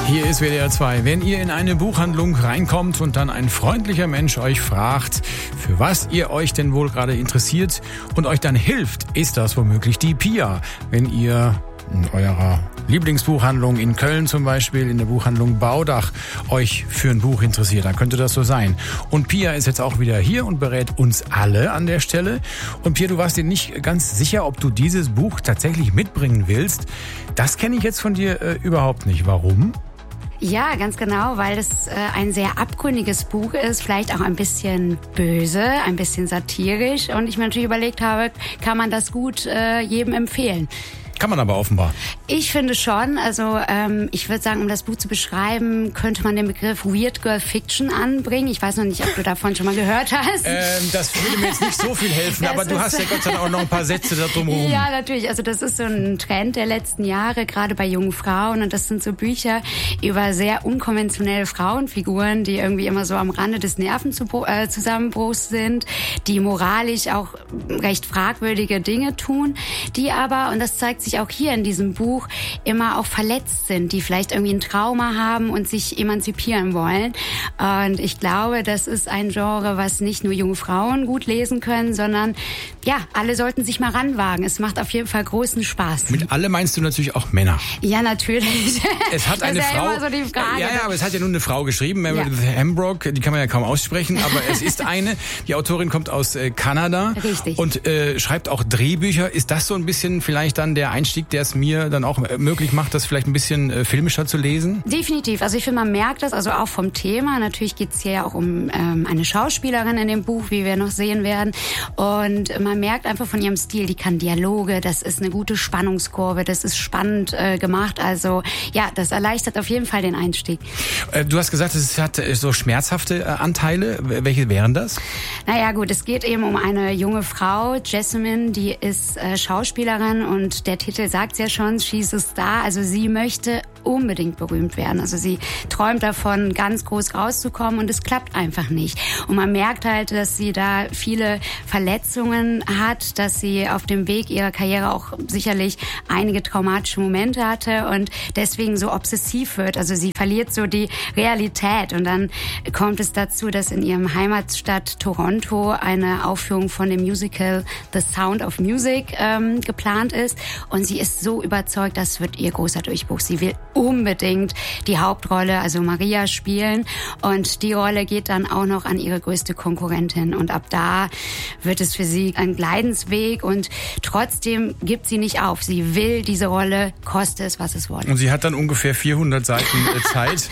Hier ist WDR 2. Wenn ihr in eine Buchhandlung reinkommt und dann ein freundlicher Mensch euch fragt, für was ihr euch denn wohl gerade interessiert und euch dann hilft, ist das womöglich die Pia. Wenn ihr in eurer Lieblingsbuchhandlung in Köln zum Beispiel, in der Buchhandlung Baudach, euch für ein Buch interessiert, dann könnte das so sein. Und Pia ist jetzt auch wieder hier und berät uns alle an der Stelle. Und Pia, du warst dir nicht ganz sicher, ob du dieses Buch tatsächlich mitbringen willst. Das kenne ich jetzt von dir überhaupt nicht. Warum? Ja, ganz genau, weil es ein sehr abgründiges Buch ist, vielleicht auch ein bisschen böse, ein bisschen satirisch. Und ich mir natürlich überlegt habe, kann man das gut jedem empfehlen? Kann man aber offenbar. Ich finde schon. Also ich würde sagen, um das Buch zu beschreiben, könnte man den Begriff Weird Girl Fiction anbringen. Ich weiß noch nicht, ob du davon schon mal gehört hast. Das würde mir jetzt nicht so viel helfen, aber du hast ja Gott sei Dank auch noch ein paar Sätze da drumherum. Ja, natürlich. Also das ist so ein Trend der letzten Jahre, gerade bei jungen Frauen. Und das sind so Bücher über sehr unkonventionelle Frauenfiguren, die irgendwie immer so am Rande des Nervenzusammenbruchs sind, die moralisch auch recht fragwürdige Dinge tun, die aber, und das zeigt sich auch hier in diesem Buch, immer auch verletzt sind, die vielleicht irgendwie ein Trauma haben und sich emanzipieren wollen. Und ich glaube, das ist ein Genre, was nicht nur junge Frauen gut lesen können, sondern ja, alle sollten sich mal ranwagen. Es macht auf jeden Fall großen Spaß. Mit alle meinst du natürlich auch Männer. Ja, natürlich. Es hat eine Frau. Ja, immer so die Frage. Ja, aber es hat ja nun eine Frau geschrieben, Meredith Hembrock, die kann man ja kaum aussprechen, aber es ist eine. Die Autorin kommt aus Kanada. Richtig. Und schreibt auch Drehbücher. Ist das so ein bisschen vielleicht dann der Einstieg, der es mir dann auch möglich macht, das vielleicht ein bisschen filmischer zu lesen? Definitiv. Also ich finde, man merkt das, also auch vom Thema. Natürlich geht es hier ja auch um eine Schauspielerin in dem Buch, wie wir noch sehen werden. Und man merkt einfach von ihrem Stil, die kann Dialoge, das ist eine gute Spannungskurve, das ist spannend gemacht. Also ja, das erleichtert auf jeden Fall den Einstieg. Du hast gesagt, es hat so schmerzhafte Anteile. Welche wären das? Naja gut, es geht eben um eine junge Frau, Jessamine, die ist Schauspielerin und der Titel sagt ja schon, she's a star. Also sie möchte unbedingt berühmt werden. Also sie träumt davon, ganz groß rauszukommen und es klappt einfach nicht. Und man merkt halt, dass sie da viele Verletzungen hat, dass sie auf dem Weg ihrer Karriere auch sicherlich einige traumatische Momente hatte und deswegen so obsessiv wird. Also sie verliert so die Realität und dann kommt es dazu, dass in ihrem Heimatstadt Toronto eine Aufführung von dem Musical The Sound of Music geplant ist und sie ist so überzeugt, das wird ihr großer Durchbruch. Sie will unbedingt die Hauptrolle, also Maria, spielen und die Rolle geht dann auch noch an ihre größte Konkurrentin und ab da wird es für sie ein Leidensweg und trotzdem gibt sie nicht auf. Sie will diese Rolle, koste es, was es wolle. Und sie hat dann ungefähr 400 Seiten Zeit,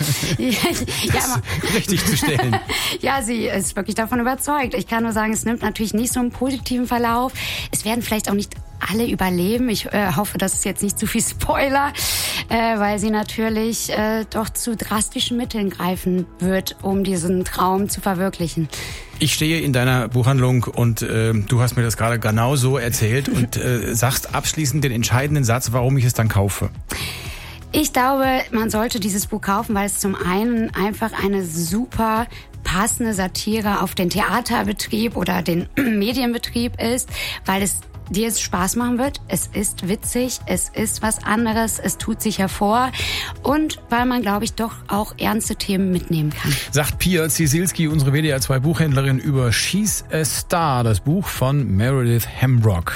das richtig zu stellen. Ja, sie ist wirklich davon überzeugt. Ich kann nur sagen, es nimmt natürlich nicht so einen positiven Verlauf. Es werden vielleicht auch nicht alle überleben. Ich hoffe, das ist jetzt nicht zu viel Spoiler, weil sie natürlich doch zu drastischen Mitteln greifen wird, um diesen Traum zu verwirklichen. Ich stehe in deiner Buchhandlung und du hast mir das gerade genau so erzählt und sagst abschließend den entscheidenden Satz, warum ich es dann kaufe. Ich glaube, man sollte dieses Buch kaufen, weil es zum einen einfach eine super passende Satire auf den Theaterbetrieb oder den Medienbetrieb ist, weil es dir es Spaß machen wird. Es ist witzig, es ist was anderes, es tut sich hervor und weil man, glaube ich, doch auch ernste Themen mitnehmen kann. Sagt Pia Ziesielski, unsere WDR 2 Buchhändlerin, über She's a Star, das Buch von Meredith Hembrock.